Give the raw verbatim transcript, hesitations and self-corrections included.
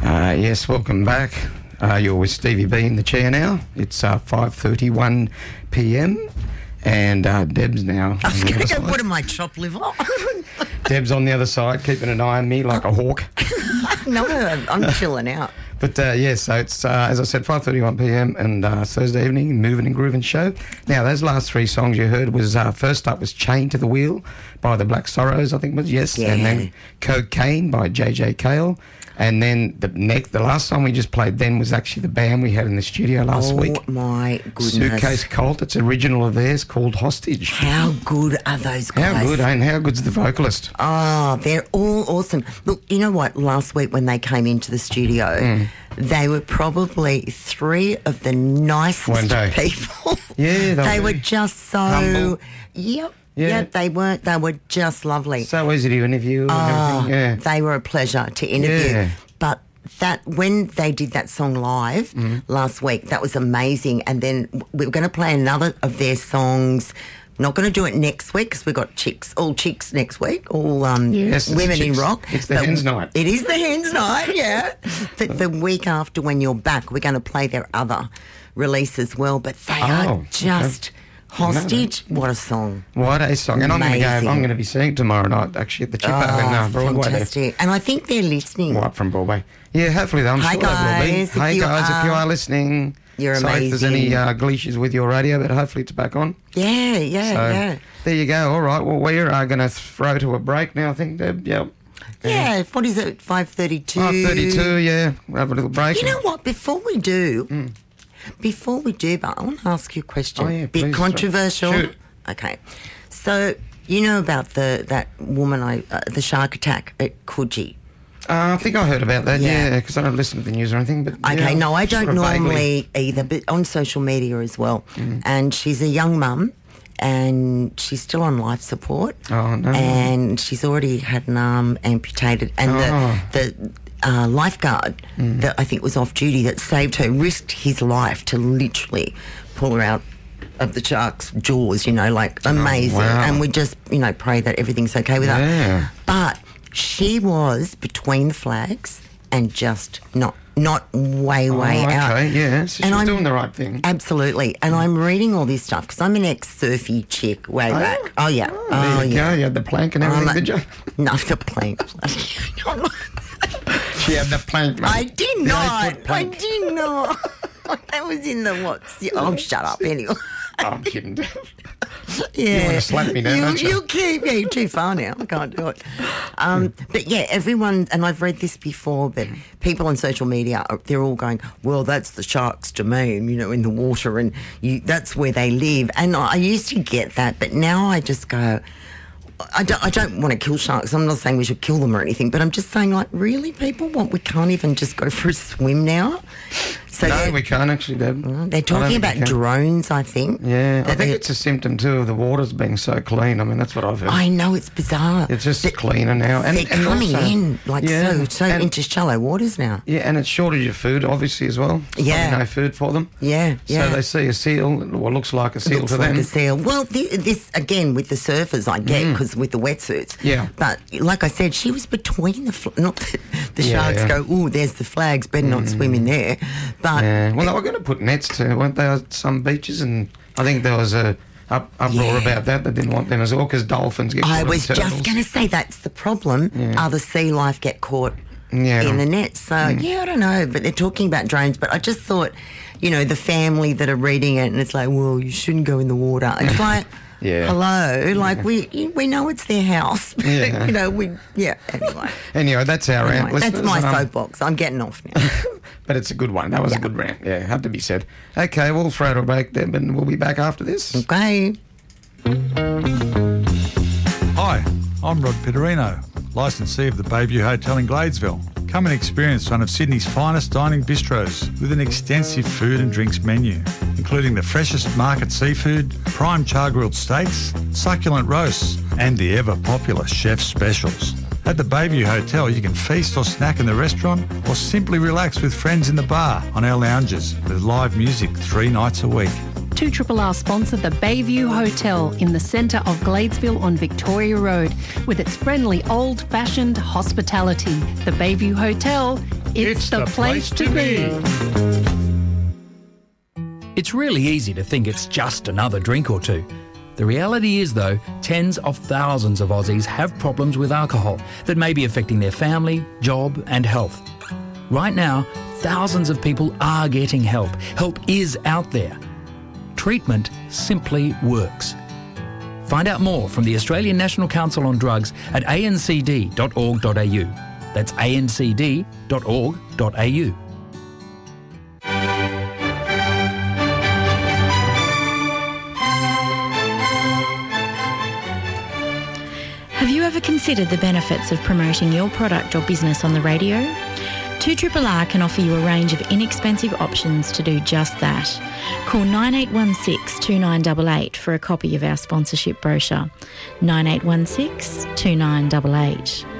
Uh, yes, welcome back. Uh, you're with Stevie B in the chair now. It's uh, five thirty-one p m and uh, Deb's now. I was going to go put in my chopped liver. Deb's on the other side, keeping an eye on me like a hawk. No, I'm chilling out. But uh, yeah, so it's, uh, as I said, five thirty-one p m and uh, Thursday evening, Moving and Grooving show. Now, those last three songs you heard was, uh, first up was Chained to the Wheel by the Black Sorrows, I think it was, yes. Yeah. And then Cocaine by J J Cale. And then the next, the last song we just played then was actually the band we had in the studio last oh, week. Oh, my goodness. Suitcase Cult. It's original of theirs called Hostage. How good are those guys? How good, and how good's the vocalist? Oh, they're all awesome. Look, you know what? Last week when they came into the studio, mm. they were probably three of the nicest people. Yeah, they, they were just so... humble. Yep. Yeah. yeah, they weren't. They were just lovely. So easy to interview and oh, everything. Yeah, they were a pleasure to interview. Yeah. But that when they did that song live mm. last week, that was amazing. And then we were going to play another of their songs. Not going to do it next week because we've got chicks, all chicks next week, all um, yes, women in rock. It's the Hens Night. It is the Hens Night, yeah. the, the week after when you're back, we're going to play their other release as well. But they oh, are just... Okay. Hostage, what a song. What a song. And Amazing. I'm going to go, I'm going to be seeing it tomorrow night, actually, at the Chippo oh, in uh, Broadway. Fantastic. And I think they're listening. Right from Broadway. Yeah, hopefully they'll. I'm Hi sure guys, they will be. if Hey you guys, are, if you are listening, you're sorry amazing. if there's any uh, glitches with your radio, but hopefully it's back on. Yeah, yeah, so, yeah. There you go. All right, well, we're uh, going to throw to a break now, I think, Deb. Yep. Yeah, yeah. What is it, five thirty-two? five thirty-two, yeah. We'll have a little break. You know what, before we do... Mm. Before we do, but I want to ask you a question. Oh, yeah, Bit please, controversial. Shoot. Okay. So, you know about the that woman, I uh, the shark attack at Coogee? Uh, I think I heard about that, yeah, because yeah, I don't listen to the news or anything. But okay, yeah, no, I don't sort of normally vaguely. either, but on social media as well. Mm. And she's a young mum, and she's still on life support. Oh, no. And she's already had an arm amputated. And oh. the... the Uh, lifeguard mm. that I think was off duty that saved her, risked his life to literally pull her out of the shark's jaws, you know, like amazing. Oh, wow. And we just, you know, pray that everything's okay with yeah. her. But she was between the flags and just not not way, way oh, okay. out. Okay, yeah, so and she's I'm, doing the right thing. Absolutely. And I'm reading all this stuff because I'm an ex-surfy chick way oh, back. Oh, yeah. Oh, oh, there you yeah. go. You had the plank and everything, um, did you? No, the plank. She had the plank, mate. I did the not. I did not. That was in the what? Oh, shut up. Anyway. Oh, I'm kidding. Yeah. You want to slap me down, you, don't you? You keep, yeah, you're too far now. I can't do it. Um, but yeah, everyone, and I've read this before, but people on social media, they're all going, well, that's the shark's domain, you know, in the water, and you, that's where they live. And I used to get that, but now I just go, I don't, I don't want to kill sharks. I'm not saying we should kill them or anything, but I'm just saying, like, really, people? What, we can't even just go for a swim now? So no, we can't actually, Deb. They're talking about drones, I think. Yeah, I think it's a symptom too of the waters being so clean. I mean, that's what I've heard. I know, it's bizarre. It's just They're, cleaner now. And, they're and coming also, in, like, yeah, so so and, into shallow waters now. Yeah, and it's shortage of food, obviously, as well. There's yeah. no food for them. Yeah, yeah. So they see a seal, what looks like a seal it looks to like them. a seal. Well, this, this, again, with the surfers, I get, because mm. with the wetsuits. Yeah. But, like I said, she was between the... Fl- not the, the yeah, sharks yeah. go, ooh, there's the flags, better mm. not swim in there. But... Yeah. Well, they were going to put nets to, weren't they, at some beaches? And I think there was a up, uproar yeah. about that. They didn't want them as well because dolphins get caught I in was turtles. just going to say that's the problem. Yeah. Other sea life get caught yeah. in the net. So, mm. yeah, I don't know. But they're talking about drones. But I just thought, you know, the family that are reading it and it's like, well, you shouldn't go in the water. It's like... Yeah. Hello, like we we know it's their house. Yeah. You know, we yeah. Anyway. Anyway, that's our anyway, rant. Listeners. That's my um, soapbox. I'm getting off now. But it's a good one. That was yeah. a good rant. Yeah, had to be said. Okay, we'll throw it back there, but we'll be back after this. Okay. Hi, I'm Rod Pitterino, licensee of the Bayview Hotel in Gladesville. Come and experience one of Sydney's finest dining bistros with an extensive food and drinks menu, including the freshest market seafood, prime char-grilled steaks, succulent roasts, and the ever-popular chef specials. At the Bayview Hotel, you can feast or snack in the restaurant or simply relax with friends in the bar on our lounges with live music three nights a week. two R R sponsor the Bayview Hotel in the centre of Gladesville on Victoria Road with its friendly old-fashioned hospitality. The Bayview Hotel It's the place to be. It's really easy to think it's just another drink or two. The reality is, though, tens of thousands of Aussies have problems with alcohol that may be affecting their family, job and health. Right now, thousands of people are getting help. Help is out there. Treatment simply works. Find out more from the Australian National Council on Drugs at a n c d dot org dot a u. That's a n c d dot org dot a u. Have you ever considered the benefits of promoting your product or business on the radio? two R R R can offer you a range of inexpensive options to do just that. Call nine eight one six, two nine eight eight for a copy of our sponsorship brochure. nine eight one six, two nine eight eight.